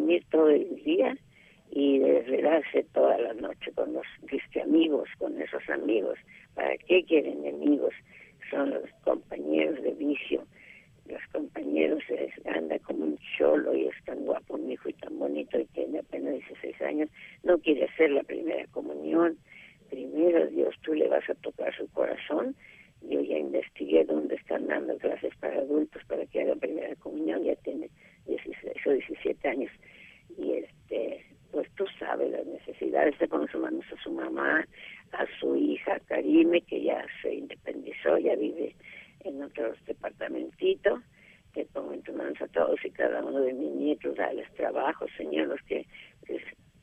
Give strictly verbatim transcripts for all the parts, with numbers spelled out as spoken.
dormir todo el día y desvelarse toda la noche con los disque amigos, con esos amigos. ¿Para qué quieren enemigos? Son los compañeros de vicio. Los compañeros, es, anda como un cholo y es tan guapo mi hijo y tan bonito y tiene apenas dieciséis años, no quiere hacer la primera comunión. Primero, Dios, tú le vas a tocar su corazón. Yo ya investigué dónde están dando clases para adultos para que haga primera comunión, ya tiene dieciséis o diecisiete años. Y este, pues tú sabes las necesidades, te pones sus manos a su mamá, a su hija Karime, que ya se independizó, ya vive en otros departamentitos. Te pongo en tus manos a todos y cada uno de mis nietos, darles trabajo, Señor, los que pues,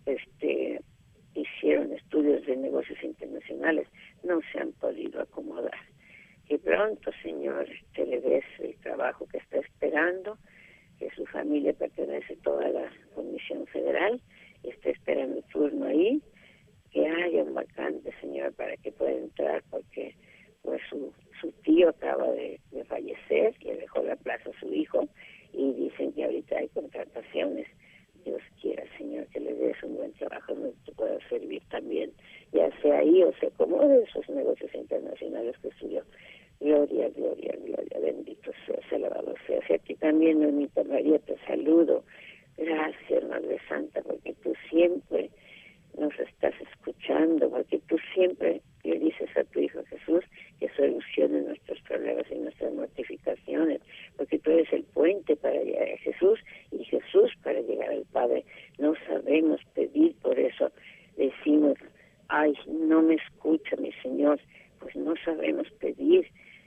este hicieron estudios de negocios internacionales, no se han podido acomodar. Que pronto, Señor, te le des el trabajo que está esperando, que su familia pertenece toda la Comisión Federal, y está esperando el turno ahí, que haya un vacante, Señor, para que pueda entrar, porque pues su, su tío acaba de, de fallecer, le dejó la plaza a su hijo, y dicen que ahorita hay contrataciones. Dios quiera, Señor, que le des un buen trabajo donde te pueda servir también, ya sea ahí o se acomode esos negocios internacionales que estudió. Gloria, gloria, gloria, bendito seas, alabado seas. Y a ti también, mamita María, te saludo. Gracias, Madre Santa, porque tú siempre nos estás escuchando, porque tú siempre le dices a tu Hijo Jesús que solucione nuestros problemas y nuestras mortificaciones, porque tú eres el puente para llegar a Jesús y Jesús para llegar al Padre. No sabemos pedir, por eso decimos, ay, no me escucha mi Señor, pues no sabemos pedir.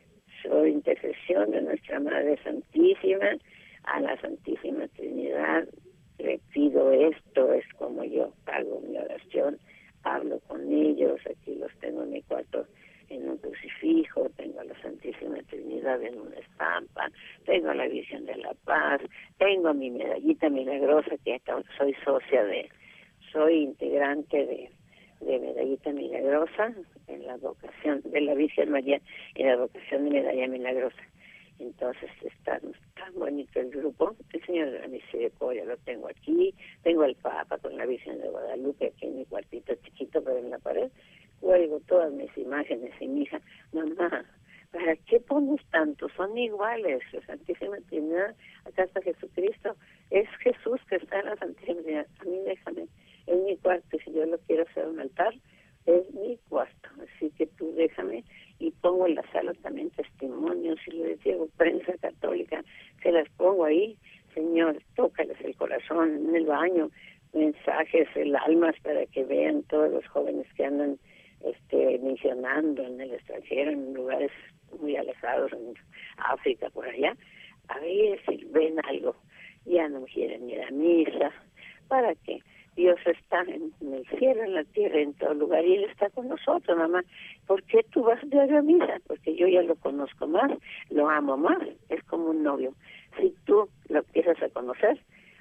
Soy intercesión de nuestra Madre Santísima, a la Santísima Trinidad, le pido esto, es como yo hago mi oración, hablo con ellos, aquí los tengo en mi cuarto en un crucifijo, tengo a la Santísima Trinidad en una estampa, tengo a la Virgen de la Paz, tengo a mi medallita milagrosa, que soy socia de, soy integrante de, de Medallita Milagrosa, en la vocación de la Virgen María, en la vocación de Medalla Milagrosa. Entonces está tan bonito el grupo. El Señor de la Misericordia lo tengo aquí, tengo al Papa con la Virgen de Guadalupe aquí en mi cuartito chiquito, pero en la pared cuelgo todas mis imágenes y mi hija, mamá, ¿para qué pones tanto? Son iguales, la Santísima Trinidad, acá está Jesucristo, es Jesús que está en la Santísima Trinidad. A mí déjame en mi cuarto, si yo lo quiero hacer un altar, es mi cuarto, así que tú déjame, y pongo en la sala también testimonios, y les digo, prensa católica, se las pongo ahí, Señor, tócales el corazón en el baño, mensajes, el almas, para que vean todos los jóvenes que andan este misionando en el extranjero, en lugares muy alejados, en África, por allá, a ver si ven algo, ya no quieren ir a misa, ¿para qué? Dios está en el cielo, en la tierra, en todo lugar, y Él está con nosotros, mamá. ¿Por qué tú vas de a misa? Porque yo ya lo conozco más, lo amo más, es como un novio. Si tú lo empiezas a conocer,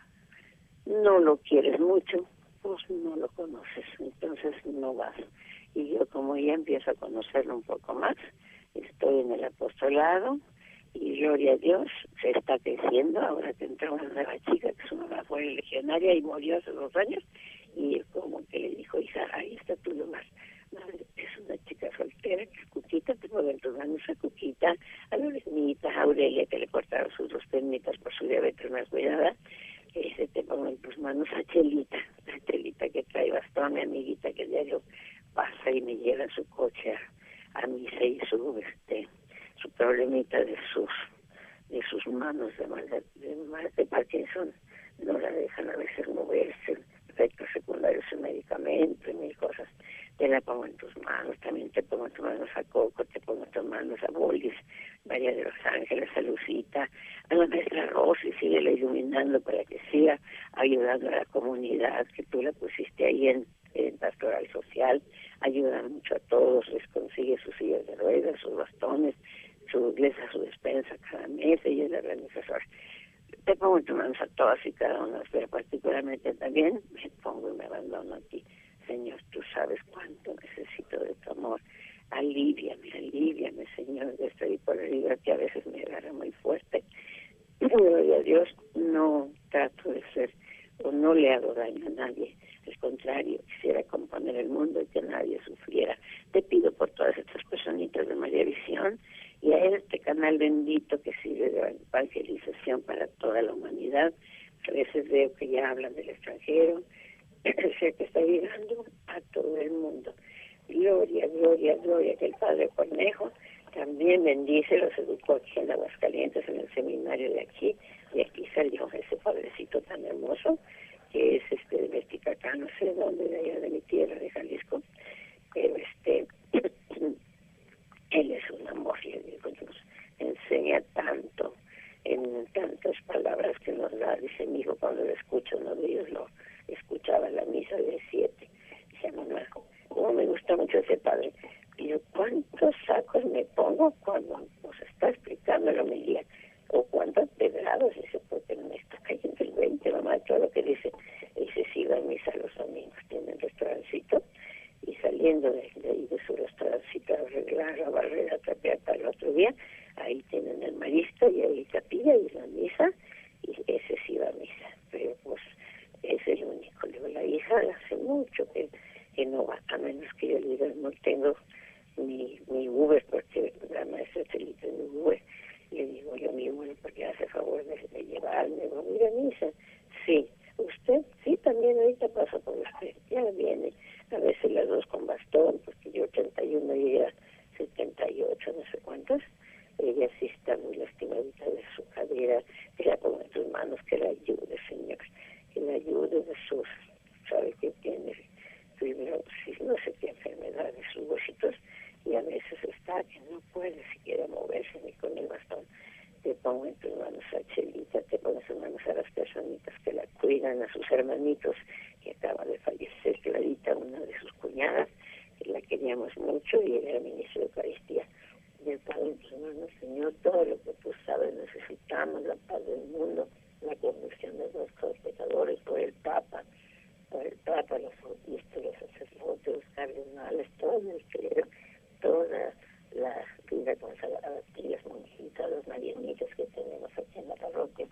no lo quieres mucho, pues no lo conoces, entonces no vas. Y yo como ya empiezo a conocerlo un poco más, estoy en el apostolado, y gloria a Dios, se está creciendo. Ahora que entró una nueva chica, que su mamá fue legionaria y murió hace dos años, y como que le dijo, hija, ahí está tu lugar. Madre, es una chica soltera, que Cuquita, te pongo en tus manos a Cuquita, a Lorenita, a Aurelia, que le cortaron sus dos piernitas por su diabetes más cuidada, ese te pongo en tus manos a Chelita, a Chelita que trae bastón, mi amiguita que diario pasa y me lleva en su coche a, a misa, y su, este, su problemita de sus de sus manos de mal de, de, mal de Parkinson no la dejan a veces moverse, efectos secundarios en medicamentos y mil cosas. Te la pongo en tus manos, también te pongo en tus manos a Coco, te pongo en tus manos a Bolis, María de los Ángeles, a Lucita, a la maestra Rosy, síguela iluminando para que siga ayudando a la comunidad, que tú la pusiste ahí en, en Pastoral Social, ayuda mucho a todos, les consigue sus sillas de ruedas, sus bastones, su, les da su despensa cada mes, ella es la organizadora. Te pongo en tus manos a todas y cada una, pero particularmente también me pongo y me abandono a ti. Señor, tú sabes cuánto necesito de tu amor. Alíviame, alíviame, Señor, de esta bipolaridad que a veces me agarra muy fuerte. Gloria a Dios, no trato de ser o no le hago daño a nadie. Al contrario, quisiera componer el mundo y que nadie sufriera. Te pido por todas estas personitas de María Visión y a este canal bendito que sirve de evangelización para toda la humanidad. A veces veo que ya hablan del extranjero, sé que está llegando a todo el mundo. Gloria, gloria, gloria, que el Padre Cornejo también bendice, los educó aquí en Aguascalientes, en el seminario de aquí, y aquí salió ese padrecito tan hermoso, que es este de Vesticacá, no sé dónde, de allá de mi tierra, de Jalisco, pero este, él es un amor, le digo, nos enseña tanto, en tantas palabras que nos da, dice mi hijo, cuando lo escucho, uno de ellos lo escuchaba en la misa de siete, dice, mamá, como me gusta mucho ese padre, y yo, ¿cuántos sacos me pongo cuando nos está explicando la homilía? O cuántos pedrados, dice, porque me está cayendo el veinte, mamá, todo lo que dice. Dice, sí, va a misa los domingos, tiene un restaurancito, y saliendo de, de ahí de su restaurancito a arreglar, a barrer, a trapear para el otro día, ahí tienen el marista y ahí capilla y la misa, y ese sí va a misa, pero pues es el único. Luego la hija hace mucho que, que no va, a menos que yo le diga, no tengo mi, mi Uber, porque la maestra Celita mi Uber, le digo yo mi Uber, porque hace favor de, de llevarme, ¿no? Mira, misa, sí, usted, sí, también ahorita paso por usted, ya viene, a veces las dos con bastón, porque yo ochenta y uno y ella setenta y ocho, no sé cuántos, ella sí está muy lastimadita de su cadera, que la ponga en tus manos, que la ayude, Señor, que la ayude de sus, sabe que tiene fibrosis, no sé qué enfermedad de sus huesitos, y a veces está que no puede siquiera moverse ni con el bastón. Te pongo en tus manos a Chelita, te pongo en tus manos a las personitas que la cuidan, a sus hermanitos, que acaba de fallecer Clarita, una de sus cuñadas, que la queríamos mucho, y él era ministro de Eucaristía. Y el Padre en tus manos, Señor, todo lo que tú sabes, necesitamos la paz del mundo, la conversión de los pecadores por el Papa, por el Papa, los bautistas, los sacerdotes, los cardenales, todos los clero, toda la vida consagrada, aquí las monjitas, los marianitas que tenemos aquí en la parroquia,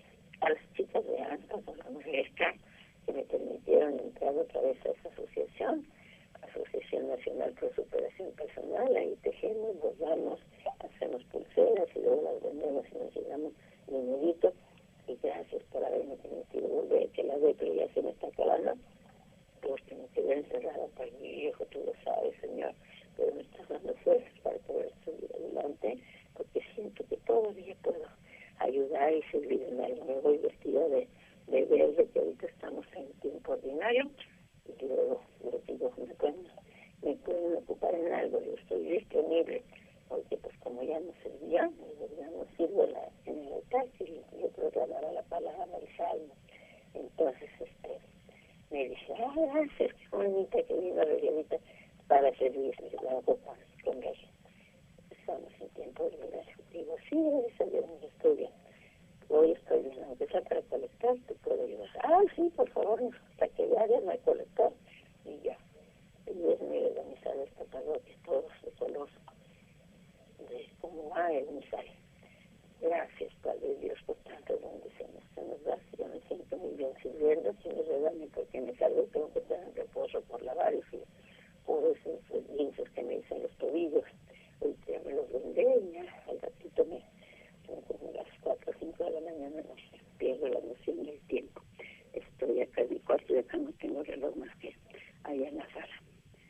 a las chicas de Antas, a la maestra, que me permitieron entrar otra vez a esa asociación, Asociación Nacional por Superación Personal. Ahí tejemos, bordamos, hacemos pulseras y luego las vendemos y nos llegamos dinerito. Y gracias por haberme permitido volver, que la depre ya se me está acabando, porque me quedé encerrada por mi hijo, tú lo sabes, Señor, pero me estás dando fuerzas para poder seguir adelante, porque siento que todavía puedo ayudar y servir en algo. Me voy vestida de, de verde, que ahorita estamos en tiempo ordinario, y luego les digo, me pueden, me pueden ocupar en algo, yo estoy disponible, porque pues como ya no servía, ya no sirvo la, en el altar, que yo proclamaba la palabra del Salmo. Entonces, este, me dice, ah, gracias, qué bonita, qué linda Regianita, para servirme, la hago con, con ella. Estamos en tiempo ordinario. Digo, sí, gracias a Dios, estoy bien. Hoy estoy bien, aunque sea para colectar, te puedo ayudar. Ah, sí, por favor, hasta que vaya no hay colectar. Y ya. Y Dios me de la misa de esta parroquia, todos de color, de cómo va el misaje. Gracias, Padre Dios, por tantas bendiciones que nos das. Yo me siento muy bien sirviendo, si me regaño porque me cargo, tengo que tener reposo por la varios y por esos linces que me dicen los tobillos. Ahorita ya me los vendé y ya al ratito me, como a las cuatro o cinco de la mañana, no sé, pierdo la noción del tiempo. Estoy acá en mi cuarto y acá no tengo reloj más que allá en la sala.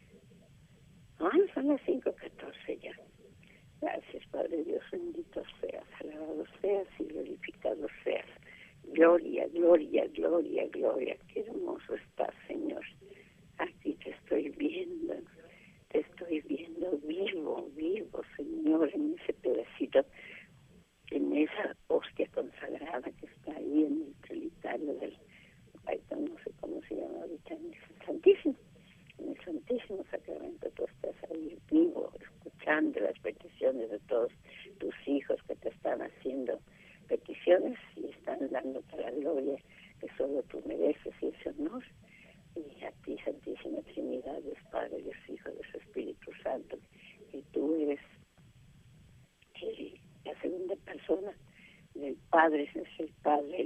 Ah, son las cinco catorce ya. Gracias, Padre Dios, bendito seas, alabado seas y glorificado seas. Gloria, gloria, gloria, gloria. Qué hermoso estás, Señor. Aquí te estoy viendo, te estoy viendo vivo, vivo, Señor, en ese pedacito, en esa hostia consagrada que está ahí en el trilitario del, ay, no sé cómo se llama ahorita, en el Santísimo. En el Santísimo Sacramento tú estás ahí vivo, escuchando las peticiones de todos tus hijos que te están haciendo peticiones y están dándote la gloria que solo tú mereces y ese honor. Y a ti, Santísima Trinidad, Dios Padre, Dios Hijo, Dios Espíritu Santo, que tú eres el, la segunda persona del Padre, es el Padre,